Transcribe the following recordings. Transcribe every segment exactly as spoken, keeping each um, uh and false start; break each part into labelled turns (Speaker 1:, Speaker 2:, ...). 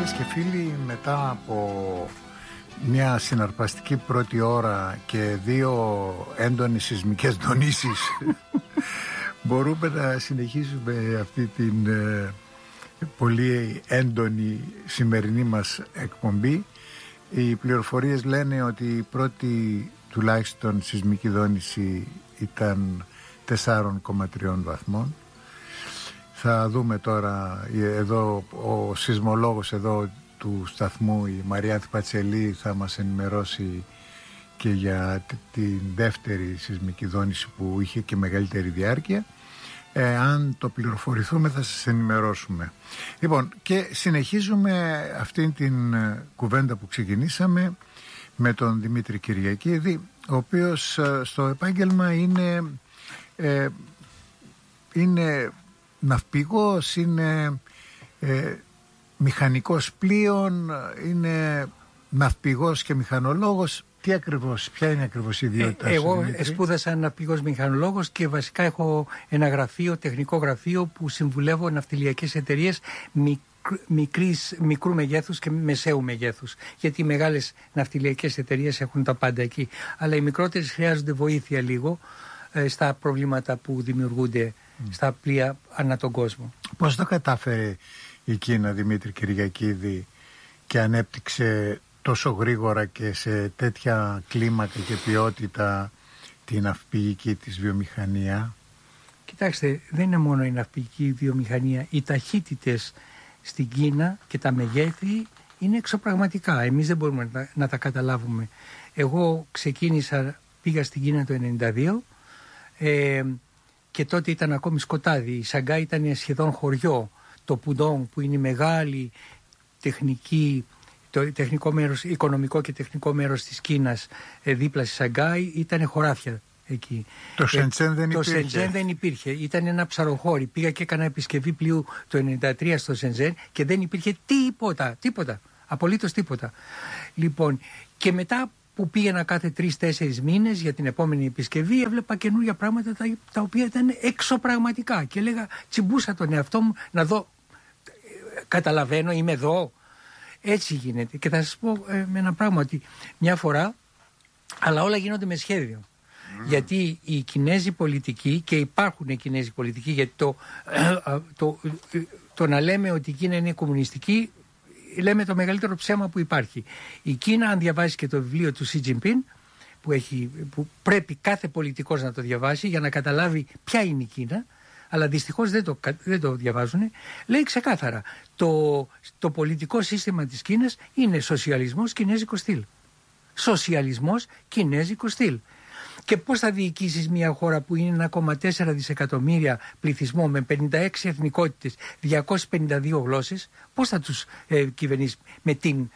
Speaker 1: Φίλες και φίλοι, μετά από μια συναρπαστική πρώτη ώρα και δύο έντονες σεισμικές δονήσεις μπορούμε να συνεχίσουμε αυτή την ε, πολύ έντονη σημερινή μας εκπομπή. Οι πληροφορίες λένε ότι η πρώτη τουλάχιστον σεισμική δόνηση ήταν τέσσερα κόμμα τρία βαθμών. Θα δούμε τώρα εδώ, ο σεισμολόγος εδώ του σταθμού, η Μαριάνθη Πατσελή, θα μας ενημερώσει και για την δεύτερη σεισμική δόνηση που είχε και μεγαλύτερη διάρκεια. Ε, αν το πληροφορηθούμε θα σας ενημερώσουμε. Λοιπόν, και συνεχίζουμε αυτήν την κουβέντα που ξεκινήσαμε με τον Δημήτρη Κυριακίδη, ο οποίος στο επάγγελμα είναι, ε, είναι ναυπηγός, είναι ε, μηχανικός πλοίων, είναι ναυπηγός και μηχανολόγος. Τι ακριβώς, ποια είναι ακριβώς η ιδιότητά σου?
Speaker 2: Εγώ
Speaker 1: Δημήτρη?
Speaker 2: σπούδασα ναυπηγός μηχανολόγος και βασικά έχω ένα γραφείο, τεχνικό γραφείο, που συμβουλεύω ναυτιλιακές εταιρείες μικρής, μικρού μεγέθους και μεσαίου μεγέθους. Γιατί οι μεγάλες ναυτιλιακές εταιρείες έχουν τα πάντα εκεί. Αλλά οι μικρότερες χρειάζονται βοήθεια λίγο ε, στα προβλήματα που δημιουργούνται mm. στα πλοία ανά τον κόσμο.
Speaker 1: Πώς το κατάφερε η Κίνα, Δημήτρη Κυριακίδη, και ανέπτυξε τόσο γρήγορα και σε τέτοια κλίμακα και ποιότητα την ναυπηγική της βιομηχανία?
Speaker 2: Κοιτάξτε, δεν είναι μόνο η ναυπηγική βιομηχανία. Οι ταχύτητες στην Κίνα και τα μεγέθη είναι εξωπραγματικά. Εμείς δεν μπορούμε να, να τα καταλάβουμε. Εγώ ξεκίνησα, πήγα στην Κίνα το ενενήντα δύο ε, και τότε ήταν ακόμη σκοτάδι. Η Σαγκάη ήταν σχεδόν χωριό. Το Πουντόν, που είναι η μεγάλη τεχνική, το τεχνικό μέρος, οικονομικό και τεχνικό μέρος της Κίνας, ε, δίπλα στη Σαγκάη, ήταν χωράφια εκεί.
Speaker 1: Το Σεντζέν δεν
Speaker 2: το
Speaker 1: υπήρχε.
Speaker 2: Το Σεντζέν δεν υπήρχε. Ήταν ένα ψαροχώρι. Πήγα και έκανα επισκευή πλοίου το ενενήντα τρία στο Σεντζέν και δεν υπήρχε τίποτα. Τίποτα. Απολύτως τίποτα. Λοιπόν, και μετά που πήγαινα κάθε τρεις-τέσσερις μήνες για την επόμενη επισκευή, έβλεπα καινούργια πράγματα τα, τα οποία ήταν εξωπραγματικά. Και έλεγα, τσιμπούσα τον εαυτό μου να δω. Καταλαβαίνω, είμαι εδώ. Έτσι γίνεται. Και θα σας πω ε, με ένα πράγμα, ότι μια φορά, αλλά όλα γίνονται με σχέδιο. Mm. Γιατί οι Κινέζοι πολιτικοί, και υπάρχουν οι Κινέζοι πολιτικοί, γιατί το, το, το, το να λέμε ότι η Κίνα είναι κομμουνιστική, λέμε το μεγαλύτερο ψέμα που υπάρχει. Η Κίνα, αν διαβάσει και το βιβλίο του Σι Τζινπίν, που, έχει, που πρέπει κάθε πολιτικός να το διαβάσει για να καταλάβει ποια είναι η Κίνα, αλλά δυστυχώς δεν το, δεν το διαβάζουν, λέει ξεκάθαρα, το, το πολιτικό σύστημα της Κίνας είναι σοσιαλισμός κινέζικο στυλ. Σοσιαλισμός κινέζικο στυλ. Και πώς θα διοικήσεις μια χώρα που είναι ένα κόμμα τέσσερα δισεκατομμύρια πληθυσμό, με πενήντα έξι εθνικότητες, διακόσιες πενήντα δύο γλώσσες, πώς θα τους ε, κυβερνήσεις με την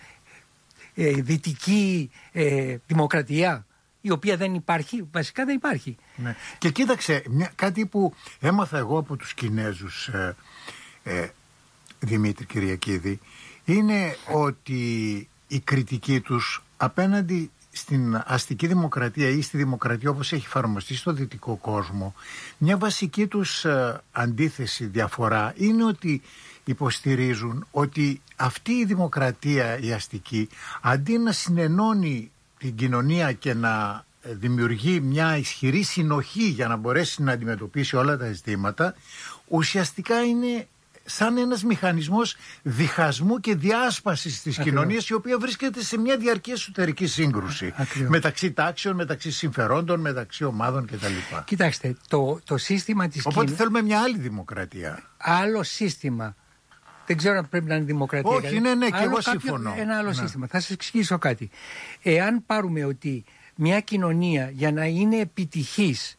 Speaker 2: ε, δυτική ε, δημοκρατία, η οποία δεν υπάρχει, βασικά δεν υπάρχει.
Speaker 1: Ναι. Και κοίταξε, μια, κάτι που έμαθα εγώ από τους Κινέζους, ε, ε, Δημήτρη Κυριακίδη, είναι ότι η κριτική τους απέναντι στην αστική δημοκρατία ή στη δημοκρατία όπως έχει εφαρμοστεί στο δυτικό κόσμο, μια βασική τους ε, αντίθεση, διαφορά, είναι ότι υποστηρίζουν ότι αυτή η δημοκρατία, η αστική, αντί να συνενώνει την κοινωνία και να δημιουργεί μια ισχυρή συνοχή για να μπορέσει να αντιμετωπίσει όλα τα ζητήματα, ουσιαστικά είναι σαν ένας μηχανισμός διχασμού και διάσπασης της Ακριβώς. κοινωνίας, η οποία βρίσκεται σε μια διαρκή εσωτερική σύγκρουση Ακριβώς. μεταξύ τάξεων, μεταξύ συμφερόντων, μεταξύ ομάδων κτλ.
Speaker 2: Κοιτάξτε, το, το σύστημα της
Speaker 1: Οπότε
Speaker 2: Κίνας...
Speaker 1: θέλουμε μια άλλη δημοκρατία.
Speaker 2: Άλλο σύστημα. Δεν ξέρω αν πρέπει να είναι δημοκρατία.
Speaker 1: Όχι, ναι, ναι, και
Speaker 2: άλλο
Speaker 1: εγώ
Speaker 2: κάποιο,
Speaker 1: συμφωνώ.
Speaker 2: Ένα άλλο
Speaker 1: ναι.
Speaker 2: σύστημα. Θα σας εξηγήσω κάτι. Εάν πάρουμε ότι μια κοινωνία για να είναι επιτυχής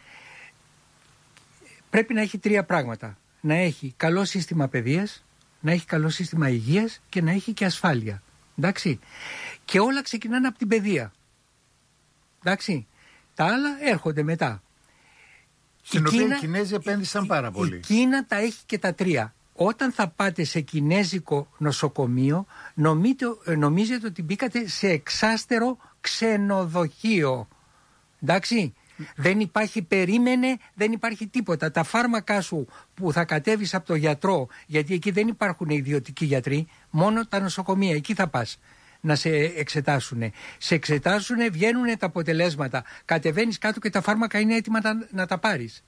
Speaker 2: πρέπει να έχει τρία πράγματα. Να έχει καλό σύστημα παιδείας, να έχει καλό σύστημα υγείας και να έχει και ασφάλεια. Εντάξει. Και όλα ξεκινάνε από την παιδεία. Εντάξει. Τα άλλα έρχονται μετά.
Speaker 1: Στην οποία οι Κινέζοι επένδυσαν πάρα πολύ.
Speaker 2: Η Κίνα τα έχει και τα τρία. Όταν θα πάτε σε κινέζικο νοσοκομείο, νομίζετε, νομίζετε ότι μπήκατε σε εξάστερο ξενοδοχείο. Εντάξει. Δεν υπάρχει περίμενε, δεν υπάρχει τίποτα. Τα φάρμακά σου που θα κατέβεις από το γιατρό, γιατί εκεί δεν υπάρχουν ιδιωτικοί γιατροί, μόνο τα νοσοκομεία, εκεί θα πας να σε εξετάσουν. Σε εξετάσουν, βγαίνουν τα αποτελέσματα. Κατεβαίνεις κάτω και τα φάρμακα είναι έτοιμα να, να τα πάρεις.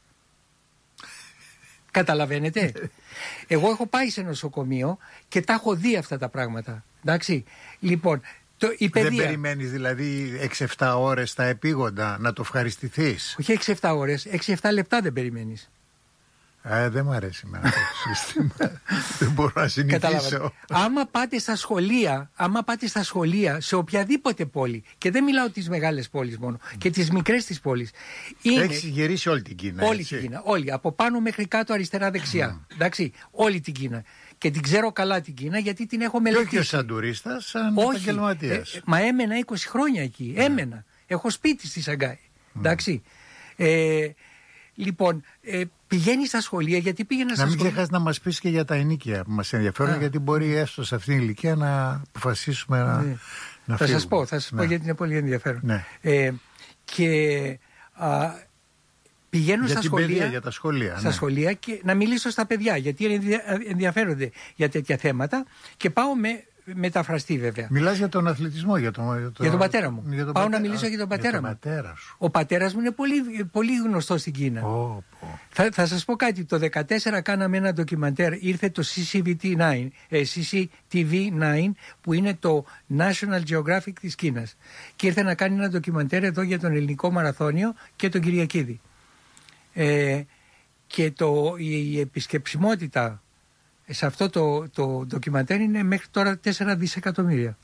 Speaker 2: Καταλαβαίνετε. Εγώ έχω πάει σε νοσοκομείο και τα έχω δει αυτά τα πράγματα. Εντάξει. Λοιπόν, το, η παιδεία...
Speaker 1: Δεν περιμένεις δηλαδή έξι εφτά ώρες στα επίγοντα να το ευχαριστηθείς?
Speaker 2: Όχι έξι εφτά ώρες, έξι εφτά λεπτά δεν περιμένεις.
Speaker 1: Ε, δεν μου αρέσει με αυτό το σύστημα. Δεν μπορώ να συνηθίσω.
Speaker 2: Άμα πάτε στα σχολεία, άμα πάτε στα σχολεία σε οποιαδήποτε πόλη, και δεν μιλάω τις μεγάλες πόλεις μόνο, mm. και τις μικρές της πόλεις.
Speaker 1: Έχεις γυρίσει όλη την Κίνα.
Speaker 2: Όλη
Speaker 1: έτσι?
Speaker 2: την Κίνα. Όλη. Από πάνω μέχρι κάτω, αριστερά, δεξιά. Mm. Εντάξει. Όλη την Κίνα. Και την ξέρω καλά την Κίνα γιατί την έχω μελετήσει.
Speaker 1: Και όχι σαν τουρίστας, σαν επαγγελματίας.
Speaker 2: Ε, μα έμενα είκοσι χρόνια εκεί. Mm. Έμενα. Έχω σπίτι στη Σαγκάη. Mm. Εντάξει. Ε, Λοιπόν, ε, πηγαίνει στα σχολεία, γιατί πήγαινα στα σχολεία.
Speaker 1: Να μην ξεχάσεις να μας πεις και για τα ενοίκια που μας ενδιαφέρουν, Α. γιατί μπορεί έστω σε αυτήν την ηλικία να αποφασίσουμε να,
Speaker 2: ναι.
Speaker 1: να
Speaker 2: θα
Speaker 1: φύγουμε.
Speaker 2: σας πω, θα σας
Speaker 1: ναι.
Speaker 2: πω γιατί είναι πολύ ενδιαφέρον.
Speaker 1: Ναι.
Speaker 2: Ε, και α, πηγαίνω
Speaker 1: για
Speaker 2: στα
Speaker 1: την
Speaker 2: σχολεία,
Speaker 1: παιδεία, για τα σχολεία,
Speaker 2: στα
Speaker 1: ναι.
Speaker 2: σχολεία και να μιλήσω στα παιδιά, γιατί ενδιαφέρονται για τέτοια θέματα και πάω με... μεταφραστή βέβαια.
Speaker 1: Μιλάς για τον αθλητισμό, για τον, για το...
Speaker 2: για τον πατέρα μου.
Speaker 1: Για τον
Speaker 2: Πάω
Speaker 1: πατέρα...
Speaker 2: να μιλήσω για τον πατέρα
Speaker 1: για τον
Speaker 2: μου.
Speaker 1: πατέρα σου.
Speaker 2: Ο πατέρας μου είναι πολύ, πολύ γνωστός στην Κίνα.
Speaker 1: Oh, oh.
Speaker 2: Θα, θα σας πω κάτι. Το δύο χιλιάδες δεκατέσσερα κάναμε ένα ντοκιμαντέρ. Ήρθε το σι σι τι βι εννιά, ε, σι σι τι βι εννιά, που είναι το National Geographic της Κίνας. Και ήρθε να κάνει ένα ντοκιμαντέρ εδώ για τον ελληνικό μαραθώνιο και τον Κυριακίδη. Ε, και το, η, η επισκεψιμότητα σε αυτό το, το ντοκιμαντέρ είναι μέχρι τώρα τέσσερα δισεκατομμύρια.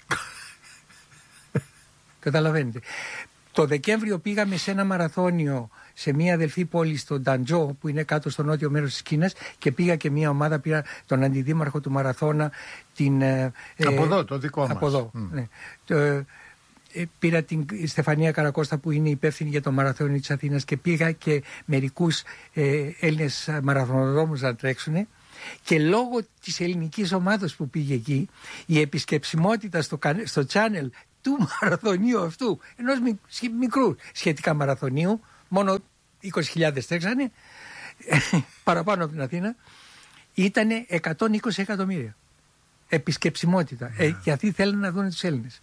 Speaker 2: Καταλαβαίνετε. Το Δεκέμβριο πήγαμε σε ένα μαραθώνιο σε μια αδελφή πόλη στο Νταντζό, που είναι κάτω στο νότιο μέρος της Κίνας, και πήγα και μια ομάδα, πήρα τον αντιδήμαρχο του μαραθώνα, την... Ε,
Speaker 1: από εδώ, το δικό μας.
Speaker 2: Από εδώ,
Speaker 1: mm.
Speaker 2: ναι. Το, ε, πήρα την Στεφανία Καρακώστα που είναι υπεύθυνη για το μαραθώνιο της Αθήνας και πήγα και μερικούς ε, Έλληνες μαραθωνοδρόμους να τρέξουν. Και λόγω της ελληνικής ομάδας που πήγε εκεί, η επισκεψιμότητα στο, στο channel του μαραθωνίου αυτού, ενός μικρού σχετικά μαραθωνίου, μόνο είκοσι χιλιάδες τρέξανε, παραπάνω από την Αθήνα, ήταν εκατόν είκοσι εκατομμύρια. Επισκεψιμότητα. Yeah. Ε, γιατί θέλουν να δουν τους Έλληνες.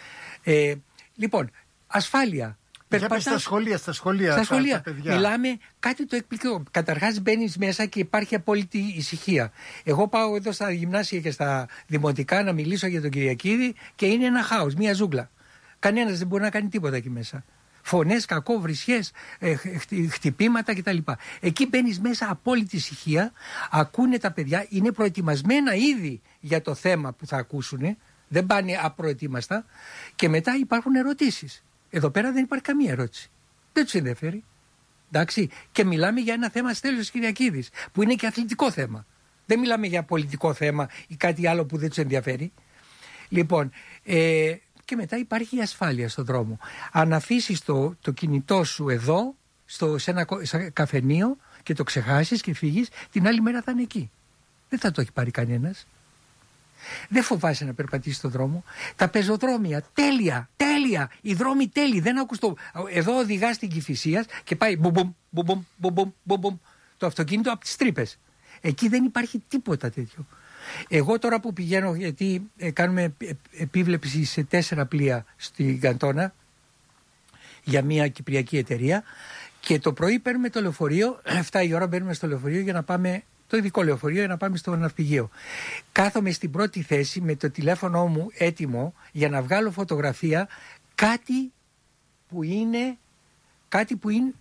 Speaker 2: Ε, λοιπόν, ασφάλεια.
Speaker 1: Περπατάς... Στα σχολεία, στα σχολεία.
Speaker 2: Στα σχολεία.
Speaker 1: Τα, τα παιδιά.
Speaker 2: Μιλάμε κάτι το εκπληκτικό. Καταρχάς μπαίνεις μέσα και υπάρχει απόλυτη ησυχία. Εγώ πάω εδώ στα γυμνάσια και στα δημοτικά να μιλήσω για τον Κυριακίδη και είναι ένα χάος, μια ζούγκλα. Κανένας δεν μπορεί να κάνει τίποτα εκεί μέσα. Φωνές, κακό, βρισιές, ε, χτυπήματα κτλ. Εκεί μπαίνεις μέσα, απόλυτη ησυχία, ακούνε τα παιδιά, είναι προετοιμασμένα ήδη για το θέμα που θα ακούσουν, δεν πάνε απροετοίμαστα, και μετά υπάρχουν ερωτήσεις. Εδώ πέρα δεν υπάρχει καμία ερώτηση. Δεν τους ενδιαφέρει. Εντάξει. Και μιλάμε για ένα θέμα Στέλιος Κυριακίδης, που είναι και αθλητικό θέμα. Δεν μιλάμε για πολιτικό θέμα ή κάτι άλλο που δεν τους ενδιαφέρει. Λοιπόν, ε, και μετά υπάρχει η ασφάλεια στον δρόμο. Αν αφήσεις το, το κινητό σου εδώ, στο, σε ένα σε καφενείο, και το ξεχάσεις και φύγεις, την άλλη μέρα θα είναι εκεί. Δεν θα το έχει πάρει κανένας. Δεν φοβάσαι να περπατήσεις στον δρόμο. Τα πεζοδρόμια, τέλεια, τέλεια. Οι δρόμοι τέλειοι. Δεν ακούς το... Εδώ οδηγάς στην Κηφισίας και πάει μπουμπουμ, μπουμπουμ, μπουμπουμ, μπουμπουμ, το αυτοκίνητο από τις τρύπες. Εκεί δεν υπάρχει τίποτα τέτοιο. Εγώ τώρα που πηγαίνω, γιατί ε, κάνουμε επίβλεψη σε τέσσερα πλοία στην Καντόνα για μια κυπριακή εταιρεία, και το πρωί παίρνουμε το λεωφορείο, εφτά η ώρα μπαίνουμε στο λεωφορείο για να πάμε, το ειδικό λεωφορείο, για να πάμε στο ναυπηγείο. Κάθομαι στην πρώτη θέση με το τηλέφωνο μου έτοιμο για να βγάλω φωτογραφία, κάτι που είναι, κάτι που είναι...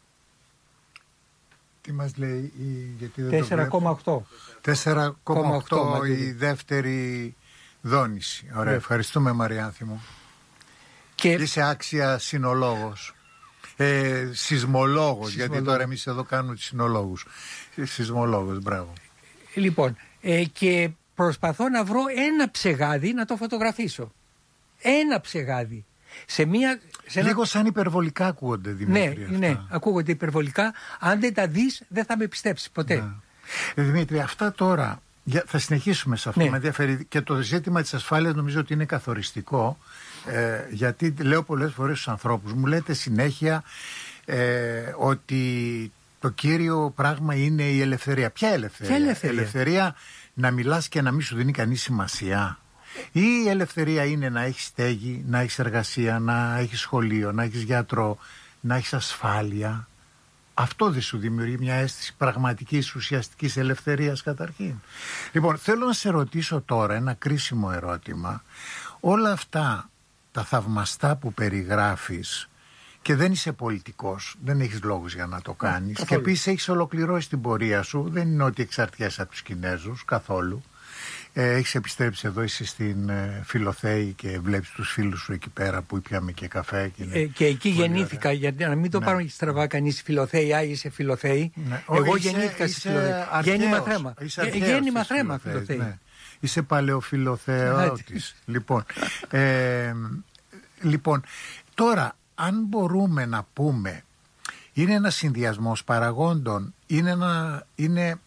Speaker 1: Τι μας λέει η... γιατί δεν
Speaker 2: τέσσερα κόμμα οκτώ.
Speaker 1: τέσσερα κόμμα οκτώ η δεύτερη δόνηση. Ωραία, ναι. Ευχαριστούμε Μαριάνθη μου. Και... Είσαι άξια συνολόγος. Ε, σεισμολόγος, γιατί τώρα εμείς εδώ κάνουμε τους συνολόγους. Σεισμολόγος, μπράβο.
Speaker 2: Λοιπόν, ε, και προσπαθώ να βρω ένα ψεγάδι να το φωτογραφίσω. Ένα ψεγάδι. Σε μια, σε
Speaker 1: Λίγο
Speaker 2: ένα...
Speaker 1: σαν υπερβολικά ακούγονται, Δημήτρη.
Speaker 2: Ναι,
Speaker 1: αυτά.
Speaker 2: ναι, ακούγονται υπερβολικά. Αν δεν τα δεις, δεν θα με πιστέψεις ποτέ.
Speaker 1: Ναι. Ε, Δημήτρη, αυτά τώρα, για, θα συνεχίσουμε σε αυτό. Ναι. Με ενδιαφέρει. Και το ζήτημα της ασφάλειας νομίζω ότι είναι καθοριστικό. Ε, γιατί λέω πολλές φορές στους ανθρώπους, μου λέτε συνέχεια, ε, ότι το κύριο πράγμα είναι η ελευθερία. Ποια ελευθερία?
Speaker 2: Ποια ελευθερία?
Speaker 1: Ελευθερία να μιλάς και να μην σου δίνει κανείς σημασία. Ή η ελευθερία είναι να έχεις στέγη, να έχεις εργασία, να έχεις σχολείο, να έχεις γιατρό, να έχεις ασφάλεια? Αυτό δεν σου δημιουργεί μια αίσθηση πραγματικής ουσιαστικής ελευθερίας καταρχήν? Λοιπόν, θέλω να σε ρωτήσω τώρα ένα κρίσιμο ερώτημα. Όλα αυτά τα θαυμαστά που περιγράφεις, και δεν είσαι πολιτικός, δεν έχεις λόγους για να το κάνεις, και επίσης έχεις ολοκληρώσει την πορεία σου, δεν είναι ότι εξαρτιέσαι από τους Κινέζους καθόλου. Ε, έχεις επιστρέψει εδώ, είσαι στην ε, Φιλοθέη και βλέπεις τους φίλους σου εκεί πέρα που ήπιαμε και καφέ. Και,
Speaker 2: ε, και εκεί γεννήθηκα, ωραία. Γιατί να μην το ναι. πάρω στραβά κανείς Φιλοθέη, α, είσαι Φιλοθέη. Ναι. Εγώ είσαι, γεννήθηκα είσαι στη Φιλοθέη. Γέννημα θρέμα. Γέννημα θρέμα Φιλοθέη. Ναι.
Speaker 1: Είσαι παλαιοφιλοθεότης. λοιπόν, ε, λοιπόν, τώρα αν μπορούμε να πούμε, είναι ένας συνδυασμός παραγόντων, είναι, ένα, είναι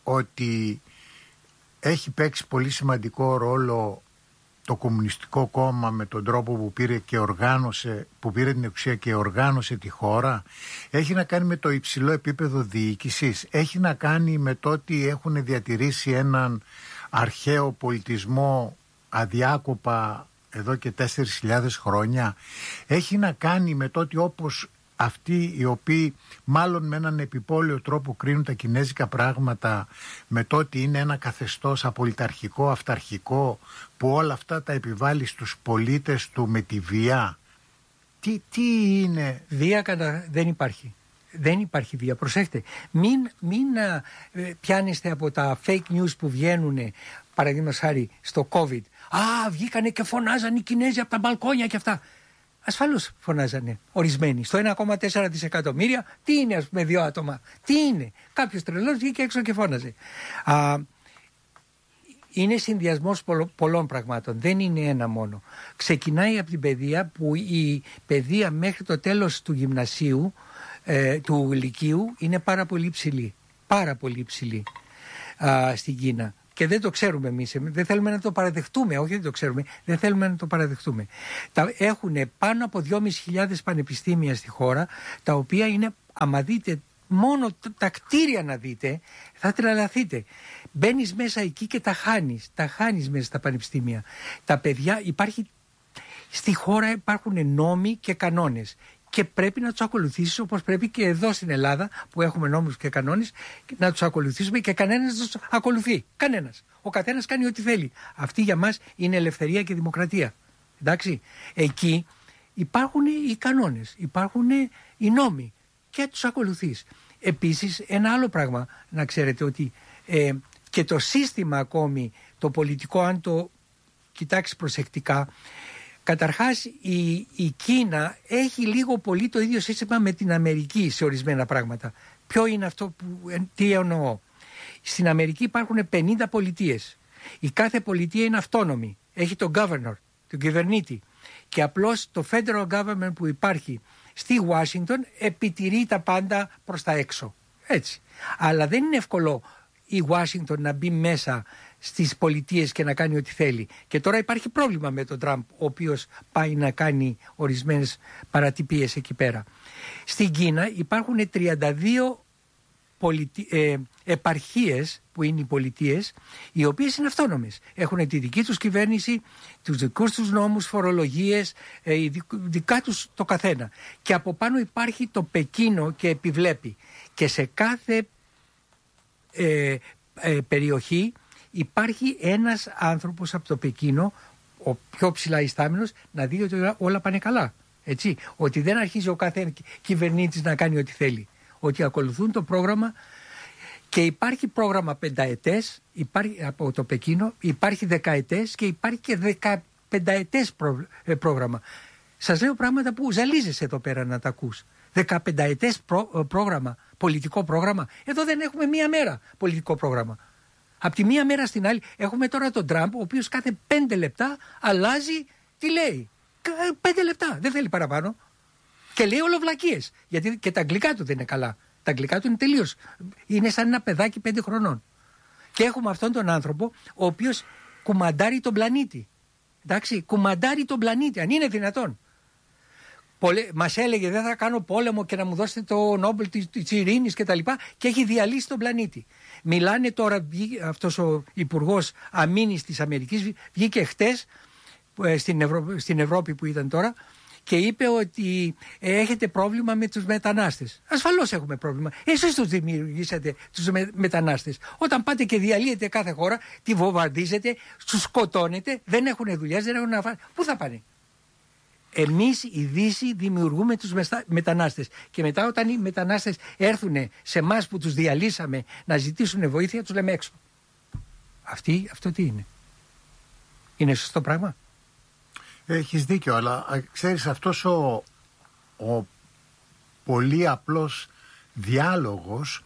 Speaker 1: ότι έχει παίξει πολύ σημαντικό ρόλο το Κομμουνιστικό Κόμμα με τον τρόπο που πήρε και οργάνωσε, που πήρε την εξουσία και οργάνωσε τη χώρα. Έχει να κάνει με το υψηλό επίπεδο διοίκησης. Έχει να κάνει με το ότι έχουν διατηρήσει έναν αρχαίο πολιτισμό αδιάκοπα εδώ και τέσσερις χιλιάδες χρόνια. Έχει να κάνει με το ότι όπως αυτοί οι οποίοι μάλλον με έναν επιπόλαιο τρόπο κρίνουν τα κινέζικα πράγματα, με το ότι είναι ένα καθεστώς απολυταρχικό, αυταρχικό, που όλα αυτά τα επιβάλλει στους πολίτες του με τη βία. Τι, τι είναι?
Speaker 2: Βία κατα... δεν υπάρχει. Δεν υπάρχει βία. Προσέχτε. Μην, μην α, πιάνεστε από τα fake news που βγαίνουν, παραδείγματος χάρη στο COVID. Α, βγήκανε και φωνάζανε οι Κινέζοι από τα μπαλκόνια και αυτά. Ασφαλώς φωνάζανε ορισμένοι. Στο ένα κόμμα τέσσερα δισεκατομμύρια, τι είναι, ας πούμε, δύο άτομα? Τι είναι? Κάποιος τρελός βγήκε έξω και φώναζε. Α, είναι συνδυασμός πολλο, πολλών πραγμάτων. Δεν είναι ένα μόνο. Ξεκινάει από την παιδεία, που η παιδεία μέχρι το τέλος του γυμνασίου, ε, του λυκείου, είναι πάρα πολύ ψηλή. Πάρα πολύ ψηλή α, στην Κίνα. Και δεν το ξέρουμε εμείς, δεν θέλουμε να το παραδεχτούμε, όχι δεν το ξέρουμε, δεν θέλουμε να το παραδεχτούμε. Τα, έχουν πάνω από δυόμισι χιλιάδες πανεπιστήμια στη χώρα, τα οποία είναι, άμα δείτε μόνο τα κτίρια να δείτε, θα τρελαθείτε. Μπαίνεις μέσα εκεί και τα χάνεις, τα χάνεις μέσα στα πανεπιστήμια. Τα παιδιά, υπάρχει, στη χώρα υπάρχουν νόμοι και κανόνες. Και πρέπει να τους ακολουθήσεις, όπως πρέπει και εδώ στην Ελλάδα που έχουμε νόμους και κανόνες, να τους ακολουθήσουμε και κανένας δεν τους ακολουθεί. Κανένας. Ο καθένας κάνει ό,τι θέλει. Αυτή για μας είναι ελευθερία και δημοκρατία. Εντάξει. Εκεί υπάρχουν οι κανόνες, υπάρχουν οι νόμοι και τους ακολουθείς. Επίσης ένα άλλο πράγμα να ξέρετε, ότι ε, και το σύστημα ακόμη, το πολιτικό, αν το κοιτάξει προσεκτικά, καταρχάς η, η Κίνα έχει λίγο πολύ το ίδιο σύστημα με την Αμερική σε ορισμένα πράγματα. Ποιο είναι αυτό που, τι εννοώ? Στην Αμερική υπάρχουν πενήντα πολιτείες. Η κάθε πολιτεία είναι αυτόνομη. Έχει τον governor, τον κυβερνήτη. Και απλώς το federal government που υπάρχει στη Ουάσιγκτον επιτηρεί τα πάντα προς τα έξω. Έτσι. Αλλά δεν είναι εύκολο η Ουάσιγκτον να μπει μέσα στις πολιτείες και να κάνει ό,τι θέλει. Και τώρα υπάρχει πρόβλημα με τον Τραμπ, ο οποίος πάει να κάνει ορισμένες παρατυπίες εκεί πέρα. Στην Κίνα υπάρχουν τριάντα δύο πολιτι... ε, επαρχίες που είναι οι πολιτείες, οι οποίες είναι αυτόνομες. Έχουν τη δική τους κυβέρνηση, τους δικούς τους νόμους, φορολογίες, ε, δικά τους το καθένα. Και από πάνω υπάρχει το Πεκίνο και επιβλέπει. Και σε κάθε ε, ε, περιοχή υπάρχει ένας άνθρωπος από το Πεκίνο, ο πιο ψηλά ιστάμενος, να δει ότι όλα πάνε καλά. Έτσι. Ότι δεν αρχίζει ο κάθε κυβερνήτης να κάνει ό,τι θέλει. Ότι ακολουθούν το πρόγραμμα, και υπάρχει πρόγραμμα πενταετές υπάρχει, από το Πεκίνο, υπάρχει δεκαετές και υπάρχει και δεκαπενταετές προ, ε, πρόγραμμα. Σας λέω πράγματα που ζαλίζεσαι εδώ πέρα να τα ακούς. Δεκαπενταετές προ, πρόγραμμα, πολιτικό πρόγραμμα. Εδώ δεν έχουμε μία μέρα πολιτικό πρόγραμμα. Από τη μία μέρα στην άλλη έχουμε τώρα τον Τραμπ, ο οποίος κάθε πέντε λεπτά αλλάζει τι λέει. Πέντε λεπτά, δεν θέλει παραπάνω. Και λέει όλο βλακίες. Γιατί και τα αγγλικά του δεν είναι καλά. Τα αγγλικά του είναι τελείως. Είναι σαν ένα παιδάκι πέντε χρονών. Και έχουμε αυτόν τον άνθρωπο, ο οποίος κουμαντάρει τον πλανήτη. Εντάξει, κουμαντάρει τον πλανήτη, αν είναι δυνατόν. πολε... μας έλεγε δεν θα κάνω πόλεμο και να μου δώσετε το Νόμπελ της, της ειρήνης και τα λοιπά, και έχει διαλύσει τον πλανήτη. Μιλάνε τώρα, αυτός ο Υπουργός Αμήνης της Αμερικής βγήκε χτες στην, Ευρω... στην Ευρώπη που ήταν τώρα και είπε ότι έχετε πρόβλημα με τους μετανάστες. Ασφαλώς έχουμε πρόβλημα. Εσείς τους δημιουργήσατε τους με, μετανάστες. Όταν πάτε και διαλύετε κάθε χώρα, τη βομβαρδίζετε, τους σκοτώνετε, δεν έχουν δουλειές, δεν έχουν να φάνε. Πού θα πάνε? Εμείς η Δύση δημιουργούμε τους μετανάστες. Και μετά όταν οι μετανάστες έρθουν σε εμάς που τους διαλύσαμε να ζητήσουν βοήθεια, τους λέμε έξω. Αυτή, αυτό τι είναι? Είναι σωστό πράγμα?
Speaker 1: Έχεις δίκιο, αλλά ξέρεις, αυτός ο, ο πολύ απλός διάλογος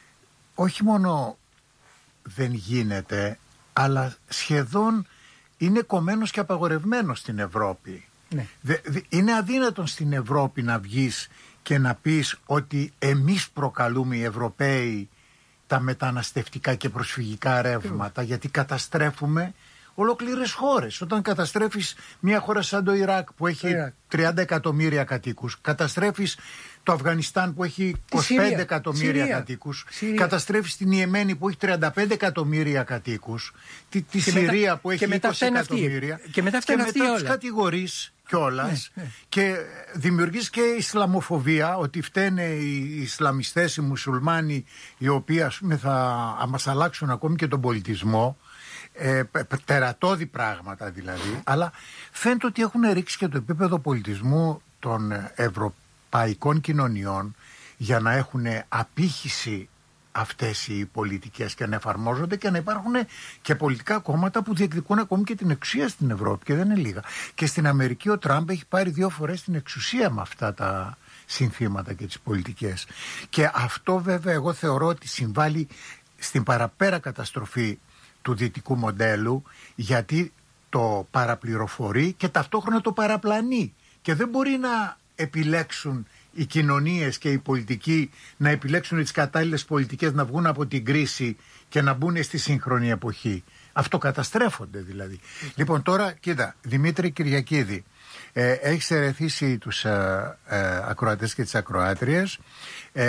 Speaker 1: όχι μόνο δεν γίνεται, αλλά σχεδόν είναι κομμένος και απαγορευμένος στην Ευρώπη.
Speaker 2: Ναι.
Speaker 1: Δε, δε, είναι αδύνατον στην Ευρώπη να βγεις και να πεις ότι εμείς προκαλούμε οι Ευρωπαίοι τα μεταναστευτικά και προσφυγικά ρεύματα, γιατί καταστρέφουμε ολόκληρες χώρες. Όταν καταστρέφεις μια χώρα σαν το Ιράκ που έχει Ιράκ. τριάντα εκατομμύρια κατοίκους, καταστρέφεις το Αφγανιστάν που έχει είκοσι πέντε εκατομμύρια Συρία. κατοίκους, Συρία. καταστρέφεις την Ιεμένη που έχει τριάντα πέντε εκατομμύρια κατοίκους, τη, τη Συρία μετά, που έχει είκοσι εκατομμύρια,
Speaker 2: και μετά,
Speaker 1: και μετά τους κατηγορείς κιόλας, ναι, ναι. και δημιουργείς και Ισλαμοφοβία, ότι φταίνε οι Ισλαμιστές, οι Μουσουλμάνοι, οι οποίοι ας πούμε θα μας αλλάξουν ακόμη και τον πολιτισμό. Ε, τερατώδη πράγματα δηλαδή, αλλά φαίνεται ότι έχουν ρίξει και το επίπεδο πολιτισμού των ευρωπαϊκών κοινωνιών για να έχουν απήχηση αυτές οι πολιτικές και να εφαρμόζονται και να υπάρχουν και πολιτικά κόμματα που διεκδικούν ακόμη και την εξουσία στην Ευρώπη, και δεν είναι λίγα. Και στην Αμερική ο Τραμπ έχει πάρει δύο φορές την εξουσία με αυτά τα συνθήματα και τις πολιτικές, και αυτό βέβαια εγώ θεωρώ ότι συμβάλλει στην παραπέρα καταστροφή του δυτικού μοντέλου, γιατί το παραπληροφορεί και ταυτόχρονα το παραπλανεί, και δεν μπορεί να επιλέξουν οι κοινωνίες και οι πολιτικοί να επιλέξουν τις κατάλληλες πολιτικές να βγουν από την κρίση και να μπουν στη σύγχρονη εποχή. Αυτοκαταστρέφονται δηλαδή. Λοιπόν, τώρα κοίτα, Δημήτρη Κυριακίδη, ε, έχεις ερεθίσει τους ε, ε, ακροατές και τις ακροάτριες.